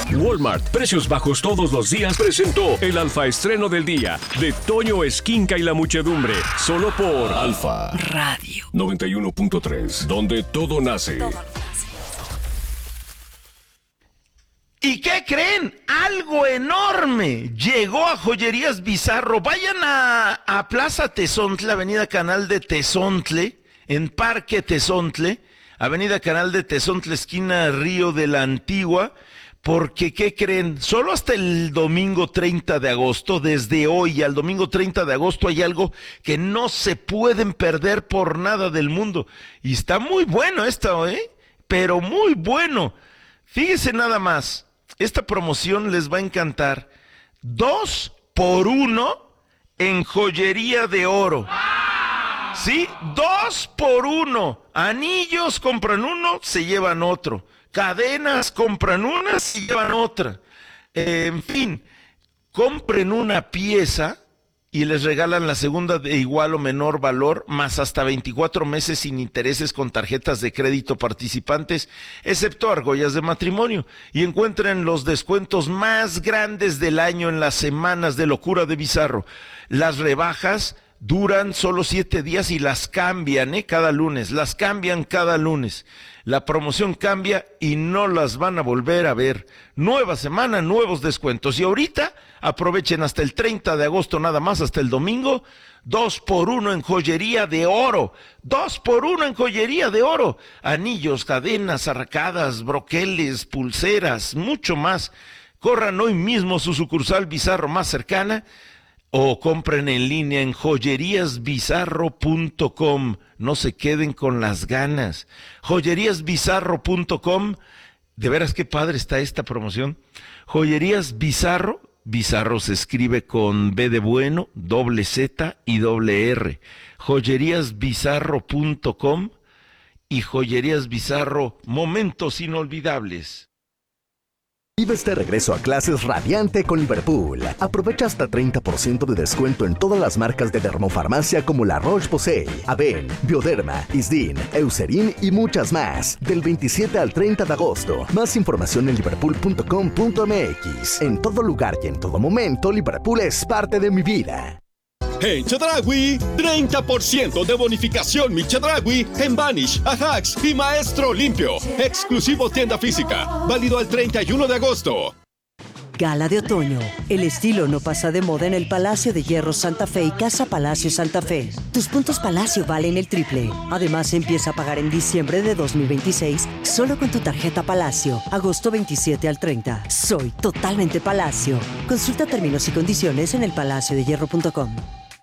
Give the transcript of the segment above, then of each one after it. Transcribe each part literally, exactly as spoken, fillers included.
Walmart, precios bajos todos los días, presentó el Alfa estreno del día de Toño Esquinca y la muchedumbre, solo por Alfa Radio noventa y uno punto tres, donde todo nace. Todo nace. ¿Y qué creen? Algo enorme llegó a Joyerías Bizarro. Vayan a, a Plaza Tezontle, Avenida Canal de Tezontle, en Parque Tezontle, Avenida Canal de Tezontle, esquina Río de la Antigua, porque ¿qué creen? Solo hasta el domingo treinta de agosto, desde hoy al domingo treinta de agosto, hay algo que no se pueden perder por nada del mundo. Y está muy bueno esto, ¿eh? Pero muy bueno. Fíjense nada más. Esta promoción les va a encantar. Dos por uno en joyería de oro. ¿Sí? Dos por uno. Anillos compran uno, se llevan otro. Cadenas compran una, se llevan otra. Eh, en fin, compren una pieza y les regalan la segunda de igual o menor valor, más hasta veinticuatro meses sin intereses con tarjetas de crédito participantes, excepto argollas de matrimonio. Y encuentren los descuentos más grandes del año en las semanas de locura de Bizarro. Las rebajas duran solo siete días y las cambian, ¿eh? Cada lunes, las cambian cada lunes. La promoción cambia y no las van a volver a ver. Nueva semana, nuevos descuentos. Y ahorita aprovechen hasta el treinta de agosto nada más, hasta el domingo, dos por uno en joyería de oro. Dos por uno en joyería de oro. Anillos, cadenas, arracadas, broqueles, pulseras, mucho más. Corran hoy mismo a su sucursal Bizarro más cercana o compren en línea en joyerías bizarro punto com. No se queden con las ganas. joyerías bizarro punto com. De veras qué padre está esta promoción. Joyerías Bizarro. Bizarro se escribe con B de bueno, doble Z y doble R. joyerías bizarro punto com y Joyerías Bizarro, momentos inolvidables. Vive este regreso a clases radiante con Liverpool. Aprovecha hasta treinta por ciento de descuento en todas las marcas de dermofarmacia como La Roche-Posay, Aven, Bioderma, Isdin, Eucerin y muchas más. Del veintisiete al treinta de agosto. Más información en liverpool punto com punto m x. En todo lugar y en todo momento, Liverpool es parte de mi vida. En Chedraui, treinta por ciento de bonificación Mi Chedraui en Vanish, Ajax y Maestro Limpio. Exclusivo tienda física. Válido al treinta y uno de agosto. Gala de otoño. El estilo no pasa de moda en el Palacio de Hierro Santa Fe y Casa Palacio Santa Fe. Tus puntos Palacio valen el triple. Además, empieza a pagar en diciembre de dos mil veintiséis solo con tu tarjeta Palacio. Agosto veintisiete al treinta. Soy totalmente Palacio. Consulta términos y condiciones en el palacio de hierro punto com.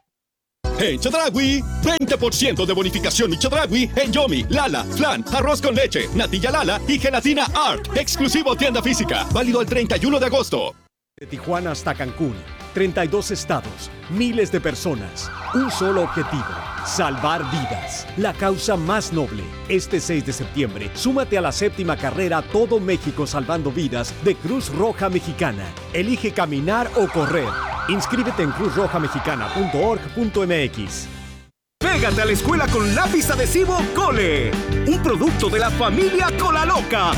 En Chedraui, veinte por ciento de bonificación Mi Chedraui en Yomi, Lala, Flan, arroz con leche, natilla Lala y gelatina Art. Exclusivo tienda física. Válido el treinta y uno de agosto. De Tijuana hasta Cancún, treinta y dos estados, miles de personas, un solo objetivo, salvar vidas. La causa más noble. Este seis de septiembre, súmate a la séptima carrera Todo México Salvando Vidas de Cruz Roja Mexicana. Elige caminar o correr. Inscríbete en cruz roja mexicana punto org punto m x. Pégate a la escuela con lápiz adhesivo Cole, un producto de la familia Cola Loca.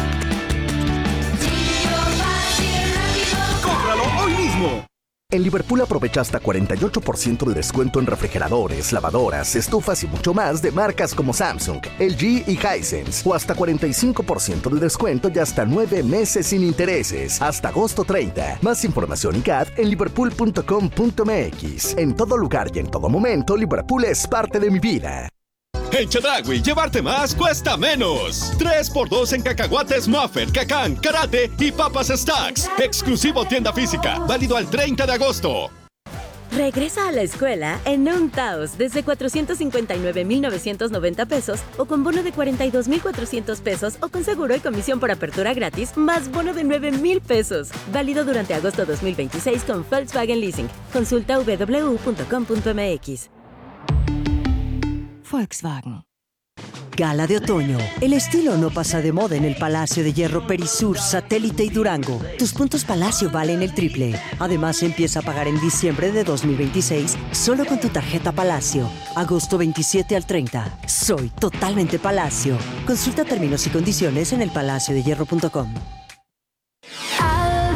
¡Cómpralo hoy mismo! En Liverpool aprovecha hasta cuarenta y ocho por ciento de descuento en refrigeradores, lavadoras, estufas y mucho más de marcas como Samsung, L G y Hisense. O hasta cuarenta y cinco por ciento de descuento y hasta nueve meses sin intereses. Hasta agosto treinta. Más información y C A D en liverpool punto com punto m x. En todo lugar y en todo momento, Liverpool es parte de mi vida. En Chedraui, llevarte más cuesta menos. tres por dos en cacahuates Muffet, Cacán, Karate y papas Stacks. Exclusivo tienda física. Válido al treinta de agosto. Regresa a la escuela en un Taos desde cuatrocientos cincuenta y nueve mil novecientos noventa pesos o con bono de cuarenta y dos mil cuatrocientos pesos o con seguro y comisión por apertura gratis más bono de nueve mil pesos. Válido durante agosto dos mil veintiséis con Volkswagen Leasing. Consulta w w w punto com punto m x. Volkswagen. Gala de otoño. El estilo no pasa de moda en el Palacio de Hierro Perisur, Satélite y Durango. Tus puntos Palacio valen el triple. Además, empieza a pagar en diciembre de dos mil veintiséis solo con tu tarjeta Palacio. Agosto veintisiete al treinta. Soy totalmente Palacio. Consulta términos y condiciones en el palacio de hierro punto com.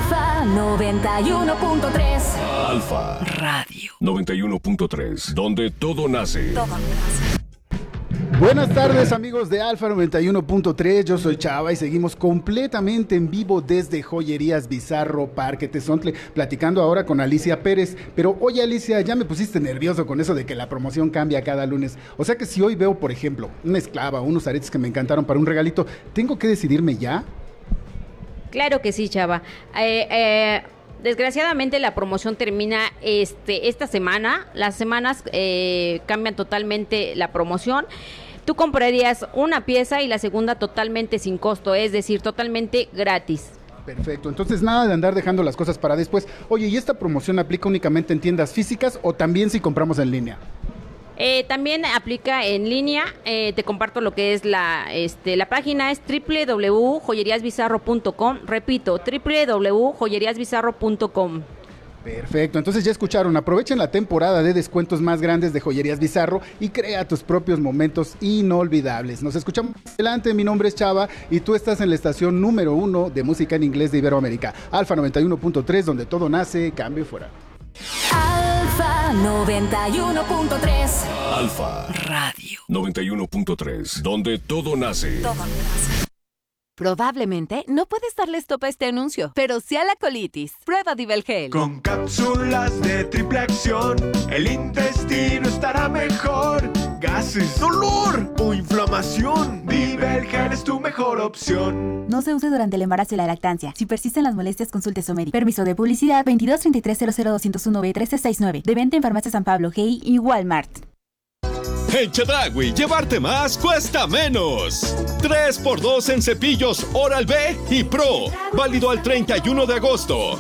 Alfa noventa y uno punto tres. Alfa Radio noventa y uno punto tres, donde todo nace. Todo nace. Buenas tardes, amigos de Alfa noventa y uno punto tres, yo soy Chava y seguimos completamente en vivo desde Joyerías Bizarro Parque Tezontle, platicando ahora con Alicia Pérez. Pero oye, Alicia, ya me pusiste nervioso con eso de que la promoción cambia cada lunes. O sea que si hoy veo, por ejemplo, una esclava, unos aretes que me encantaron para un regalito, ¿tengo que decidirme ya? Claro que sí, Chava. Eh, eh... Desgraciadamente la promoción termina este esta semana. Las semanas eh, cambian totalmente la promoción. Tú comprarías una pieza y la segunda totalmente sin costo, es decir, totalmente gratis. Perfecto, entonces nada de andar dejando las cosas para después. Oye, ¿y esta promoción aplica únicamente en tiendas físicas o también si compramos en línea? Eh, también aplica en línea. eh, te comparto lo que es la este la página es doble u doble u doble u punto joyerías bizarro punto com. Repito, doble u doble u doble u punto joyerías bizarro punto com. Perfecto, entonces ya escucharon, aprovechen la temporada de descuentos más grandes de Joyerías Bizarro y crea tus propios momentos inolvidables. Nos escuchamos adelante, mi nombre es Chava y tú estás en la estación número uno de música en inglés de Iberoamérica, Alfa noventa y uno punto tres, donde todo nace, cambio y fuera. Alfa noventa y uno punto tres. Alfa Radio noventa y uno punto tres, donde todo nace. Todo nace. Probablemente no puedes darle stop a este anuncio, pero sí a la colitis. Prueba Divelgel. Con cápsulas de triple acción, el intestino estará mejor. Gases, dolor o inflamación, Divelgel es tu mejor opción. No se use durante el embarazo y la lactancia. Si persisten las molestias, consulte a su médico. Permiso de publicidad veintidós treinta y tres cero cero doscientos uno B trece sesenta y nueve. De venta en Farmacia San Pablo, G I y Walmart. En Chedraui, llevarte más cuesta menos. tres por dos en cepillos Oral-B y Pro. Válido al treinta y uno de agosto.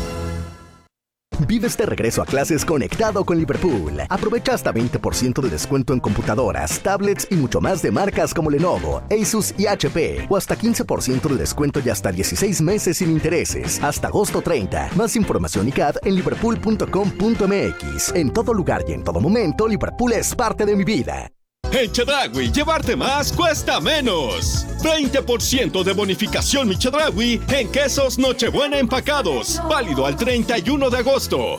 Vives de regreso a clases conectado con Liverpool. Aprovecha hasta veinte por ciento de descuento en computadoras, tablets y mucho más de marcas como Lenovo, Asus y H P. O hasta quince por ciento de descuento y hasta dieciséis meses sin intereses. Hasta agosto treinta. Más información y C A D en liverpool punto com punto m x. En todo lugar y en todo momento, Liverpool es parte de mi vida. En Chedraui, llevarte más cuesta menos. veinte por ciento de bonificación mi Chedraui en quesos Nochebuena empacados. Válido al treinta y uno de agosto.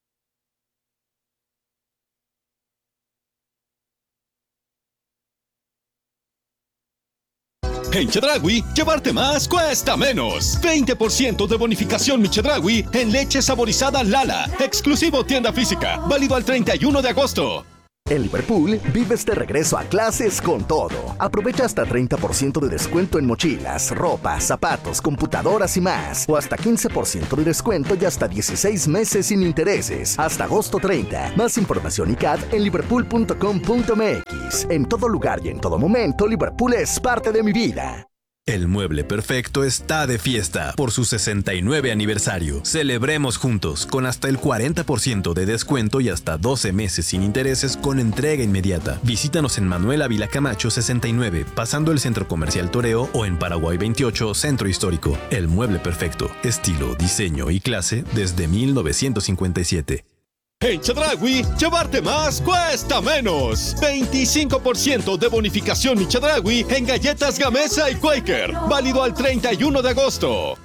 En Chedraui, llevarte más cuesta menos. veinte por ciento de bonificación mi Chedraui en leche saborizada Lala. Exclusivo tienda física. Válido al treinta y uno de agosto. En Liverpool, vives de regreso a clases con todo. Aprovecha hasta treinta por ciento de descuento en mochilas, ropa, zapatos, computadoras y más. O hasta quince por ciento de descuento y hasta dieciséis meses sin intereses. Hasta agosto treinta. Más información y C A D en liverpool punto com punto m x. En todo lugar y en todo momento, Liverpool es parte de mi vida. El Mueble Perfecto está de fiesta por su sesenta y nueve aniversario. Celebremos juntos con hasta el cuarenta por ciento de descuento y hasta doce meses sin intereses con entrega inmediata. Visítanos en Manuel Ávila Camacho sesenta y nueve, pasando el Centro Comercial Toreo, o en Paraguay veintiocho, Centro Histórico. El Mueble Perfecto, estilo, diseño y clase desde mil novecientos cincuenta y siete. En Chedraui, llevarte más cuesta menos. veinticinco por ciento de bonificación mi Chedraui en galletas Gamesa y Quaker. Válido al treinta y uno de agosto.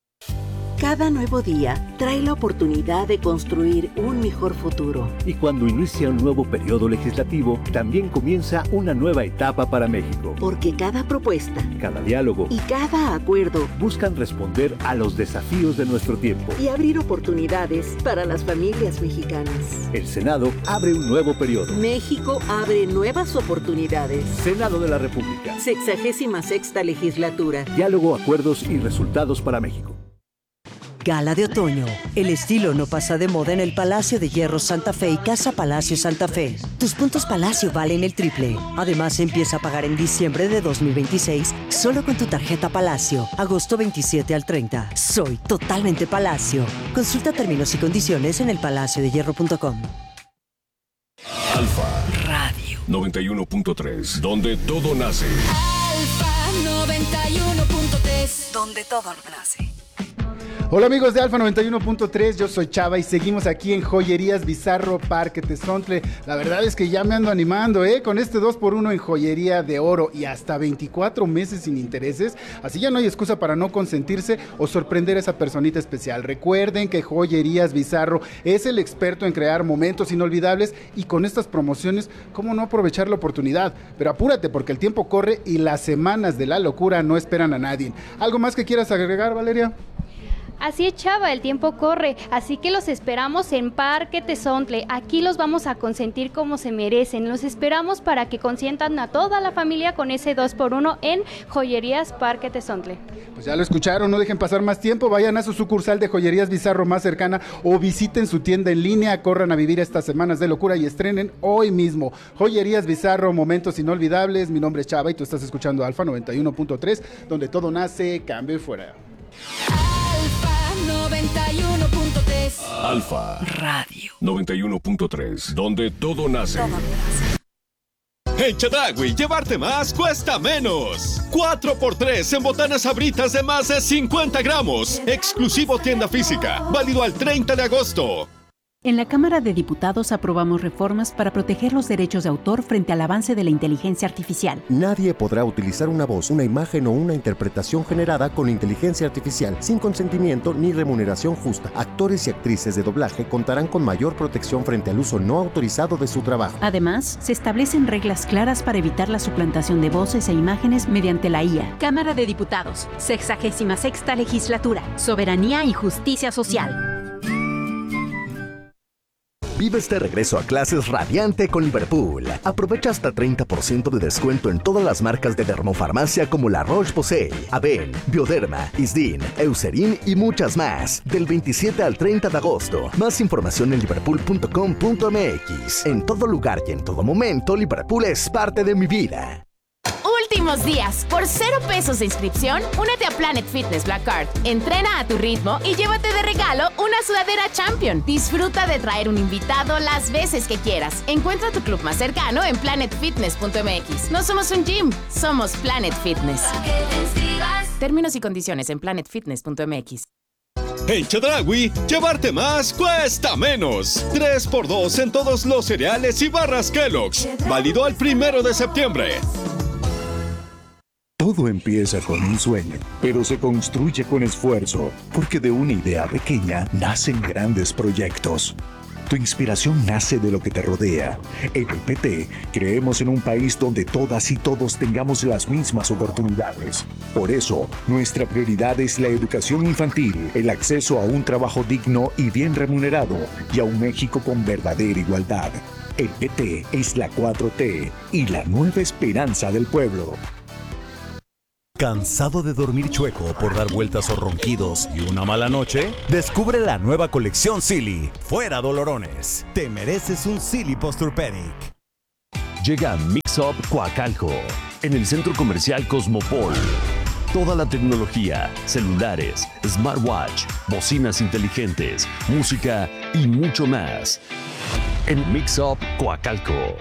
Cada nuevo día trae la oportunidad de construir un mejor futuro. Y cuando inicia un nuevo periodo legislativo, también comienza una nueva etapa para México. Porque cada propuesta, cada diálogo y cada acuerdo buscan responder a los desafíos de nuestro tiempo y abrir oportunidades para las familias mexicanas. El Senado abre un nuevo periodo. México abre nuevas oportunidades. Senado de la República. Sexagésima sexta legislatura. Diálogo, acuerdos y resultados para México. Gala de otoño. El estilo no pasa de moda en el Palacio de Hierro Santa Fe y Casa Palacio Santa Fe. Tus puntos Palacio valen el triple. Además, empieza a pagar en diciembre de dos mil veintiséis solo con tu tarjeta Palacio. Agosto veintisiete al treinta. Soy totalmente Palacio. Consulta términos y condiciones en el palacio de hierro punto com. Alfa Radio noventa y uno punto tres, donde todo nace. Alfa noventa y uno punto tres, donde todo nace. Hola amigos de Alfa noventa y uno punto tres, yo soy Chava y seguimos aquí en Joyerías Bizarro Parque Tezontle. La verdad es que ya me ando animando, ¿eh? Con este dos por uno en joyería de oro y hasta veinticuatro meses sin intereses. Así ya no hay excusa para no consentirse o sorprender a esa personita especial. Recuerden que Joyerías Bizarro es el experto en crear momentos inolvidables y con estas promociones, ¿cómo no aprovechar la oportunidad? Pero apúrate porque el tiempo corre y las semanas de la locura no esperan a nadie. ¿Algo más que quieras agregar, Valeria? Así es, Chava, el tiempo corre, así que los esperamos en Parque Tezontle. Aquí los vamos a consentir como se merecen. Los esperamos para que consientan a toda la familia con ese dos por uno en Joyerías Parque Tezontle. Pues ya lo escucharon, no dejen pasar más tiempo, vayan a su sucursal de Joyerías Bizarro más cercana o visiten su tienda en línea, corran a vivir estas semanas de locura y estrenen hoy mismo. Joyerías Bizarro, momentos inolvidables. Mi nombre es Chava y tú estás escuchando Alfa noventa y uno punto tres, donde todo nace, cambio y fuera. noventa y uno punto tres Alfa Radio noventa y uno punto tres, donde todo nace. En Chedraui, llevarte más cuesta menos. cuatro por tres en botanas Sabritas de más de cincuenta gramos. Exclusivo tienda física. Válido al treinta de agosto. En la Cámara de Diputados aprobamos reformas para proteger los derechos de autor frente al avance de la inteligencia artificial. Nadie podrá utilizar una voz, una imagen o una interpretación generada con inteligencia artificial sin consentimiento ni remuneración justa. Actores y actrices de doblaje contarán con mayor protección frente al uso no autorizado de su trabajo. Además, se establecen reglas claras para evitar la suplantación de voces e imágenes mediante la I A. Cámara de Diputados, sexagésima sexta legislatura, soberanía y justicia social. Vives de regreso a clases radiante con Liverpool. Aprovecha hasta treinta por ciento de descuento en todas las marcas de dermofarmacia como La Roche-Posay, Aven, Bioderma, Isdin, Eucerin y muchas más. Del veintisiete al treinta de agosto. Más información en liverpool punto com punto m x. En todo lugar y en todo momento, Liverpool es parte de mi vida. Últimos días, por cero pesos de inscripción, únete a Planet Fitness Black Card. Entrena a tu ritmo y llévate de regalo una sudadera Champion. Disfruta de traer un invitado las veces que quieras. Encuentra tu club más cercano en planet fitness punto m x. No somos un gym, somos Planet Fitness. Términos y condiciones en planet fitness punto m x. En Chedraui, llevarte más cuesta menos. tres por dos en todos los cereales y barras Kellogg's. Válido al primero de septiembre. Todo empieza con un sueño, pero se construye con esfuerzo, porque de una idea pequeña nacen grandes proyectos. Tu inspiración nace de lo que te rodea. En el P T creemos en un país donde todas y todos tengamos las mismas oportunidades. Por eso, nuestra prioridad es la educación infantil, el acceso a un trabajo digno y bien remunerado, y a un México con verdadera igualdad. El P T es la cuatro T y la nueva esperanza del pueblo. ¿Cansado de dormir chueco por dar vueltas o ronquidos y una mala noche? Descubre la nueva colección Silly. Fuera dolorones. Te mereces un Silly Posturpedic. Llega Mix Up Coacalco en el centro comercial Cosmopol. Toda la tecnología, celulares, smartwatch, bocinas inteligentes, música y mucho más. En Mix Up Coacalco.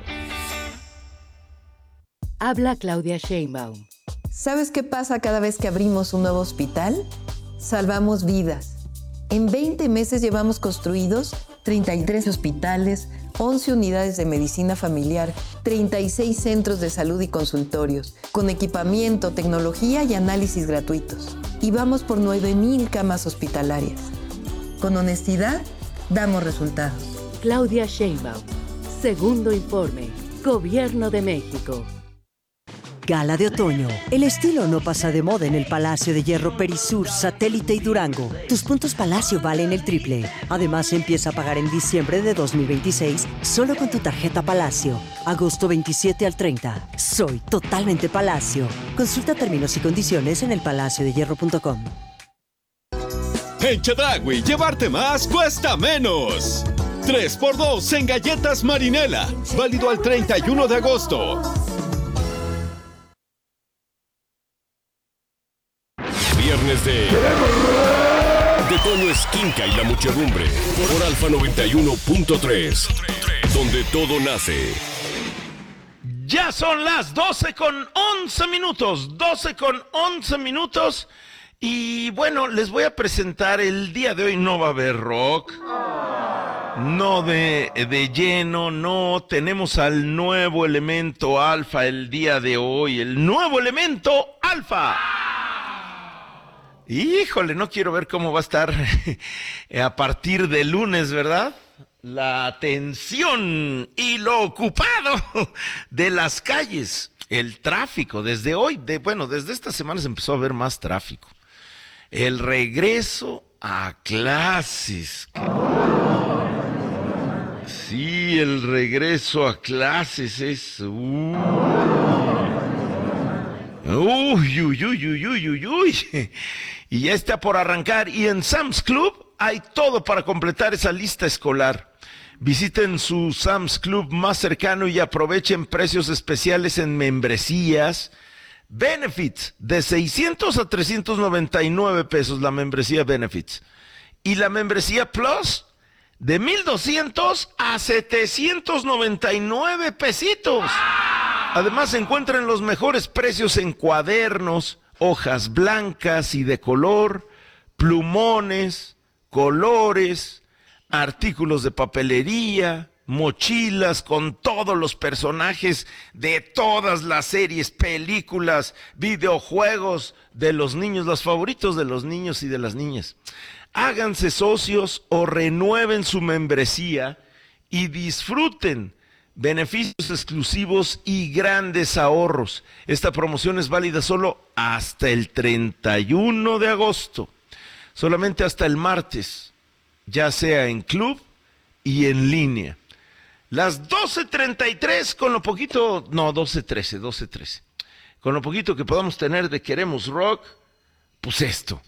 Habla Claudia Sheinbaum. ¿Sabes qué pasa cada vez que abrimos un nuevo hospital? Salvamos vidas. En veinte meses llevamos construidos treinta y tres hospitales, once unidades de medicina familiar, treinta y seis centros de salud y consultorios, con equipamiento, tecnología y análisis gratuitos. Y vamos por nueve mil camas hospitalarias. Con honestidad, damos resultados. Claudia Sheinbaum. Segundo informe. Gobierno de México. Gala de otoño. El estilo no pasa de moda en el Palacio de Hierro Perisur, Satélite y Durango. Tus puntos Palacio valen el triple. Además, empieza a pagar en diciembre de dos mil veintiséis solo con tu tarjeta Palacio. Agosto veintisiete al treinta. Soy totalmente Palacio. Consulta términos y condiciones en el palacio de hierro punto com. En Chedraui, llevarte más cuesta menos. tres por dos en galletas Marinela. Válido al treinta y uno de agosto. Viernes de... de Toño Esquinca y la Muchedumbre. Por Alfa noventa y uno punto tres. Donde todo nace. Ya son las doce con once minutos. doce con once minutos. Y bueno, les voy a presentar el día de hoy. No va a haber rock, no de, de lleno, no. Tenemos al nuevo elemento alfa el día de hoy, el nuevo elemento alfa. Híjole, no quiero ver cómo va a estar a partir de lunes, ¿verdad? La tensión y lo ocupado de las calles, el tráfico, desde hoy, de, bueno, desde esta semana se empezó a ver más tráfico. El regreso a clases. Sí, el regreso a clases es... Uh, uy, uy, uy, uy, uy, uy, uy. Y ya está por arrancar. Y en Sam's Club hay todo para completar esa lista escolar. Visiten su Sam's Club más cercano y aprovechen precios especiales en membresías. Benefits de seiscientos a trescientos noventa y nueve pesos la membresía Benefits. Y la membresía Plus de mil doscientos a setecientos noventa y nueve pesitos. Además se encuentran los mejores precios en cuadernos, hojas blancas y de color, plumones, colores, artículos de papelería, mochilas con todos los personajes de todas las series, películas, videojuegos de los niños, los favoritos de los niños y de las niñas. Háganse socios o renueven su membresía y disfruten beneficios exclusivos y grandes ahorros. Esta promoción es válida solo hasta el treinta y uno de agosto, solamente hasta el martes, ya sea en club y en línea. Las doce treinta y tres, con lo poquito, no, doce trece, doce trece. Con lo poquito que podamos tener de Queremos Rock, pues esto.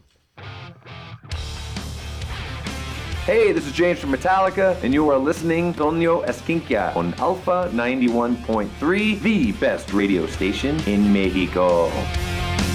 Hey, this is James from Metallica, and you are listening to Toño Esquinca on Alpha ninety-one point three, the best radio station in Mexico.